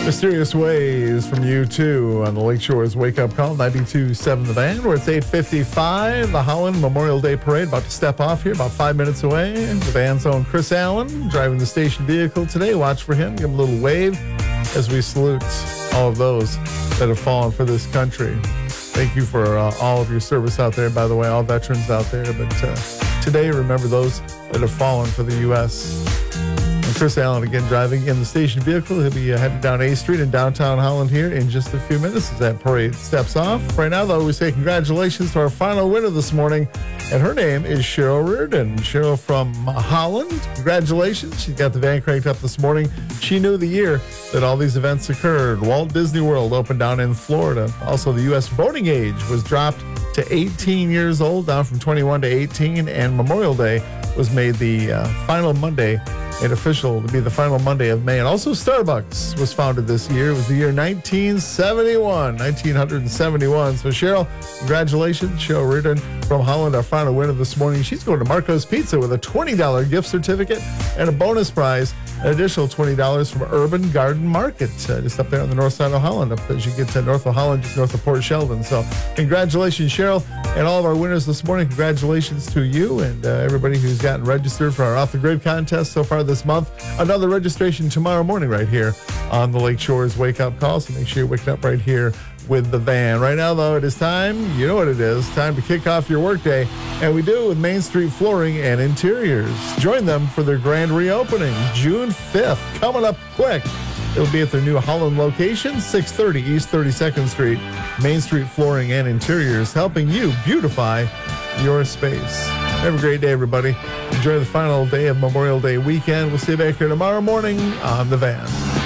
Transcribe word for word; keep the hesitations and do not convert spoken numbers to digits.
Mysterious Ways from U two on the Lakeshore's Wake Up Call, ninety-two point seven The Van, where it's eight fifty-five. The Holland Memorial Day Parade about to step off here, about five minutes away. The Van's own Chris Allen driving the station vehicle today. Watch for him. Give him a little wave as we salute all of those that have fallen for this country. Thank you for uh, all of your service out there, by the way, all veterans out there. But uh, today, remember those that have fallen for the U S Chris Allen again driving in the station vehicle. He'll be uh, headed down A Street in downtown Holland here in just a few minutes as that parade steps off. Right now, though, we say congratulations to our final winner this morning, and her name is Cheryl Reardon. Cheryl from Holland, congratulations. She got the van cranked up this morning. She knew the year that all these events occurred. Walt Disney World opened down in Florida. Also, the U S voting age was dropped to eighteen years old, down from twenty-one to eighteen, and Memorial Day was made the uh, final Monday and official to be the final Monday of May. And also Starbucks was founded this year. It was the year nineteen seventy-one, nineteen seventy-one. So Cheryl, congratulations. Cheryl Reardon from Holland, our final winner this morning. She's going to Marco's Pizza with a twenty dollars gift certificate and a bonus prize, an additional twenty dollars from Urban Garden Market, uh, just up there on the north side of Holland, up as you get to north of Holland, just north of Port Sheldon. So congratulations, Cheryl, and all of our winners this morning. Congratulations to you and uh, everybody who's gotten registered for our Off the Grid contest so far this month. Another registration tomorrow morning right here on the Lakeshore's Wake Up Call, so make sure you're waking up right here with the van. Right now, though, it is time, you know what it is, time to kick off your workday, and we do it with Main Street Flooring and Interiors. Join them for their grand reopening, June fifth, coming up quick. It'll be at their new Holland location, six thirty East thirty-second Street. Main Street Flooring and Interiors, helping you beautify your space. Have a great day, everybody. Enjoy the final day of Memorial Day weekend. We'll see you back here tomorrow morning on The Van.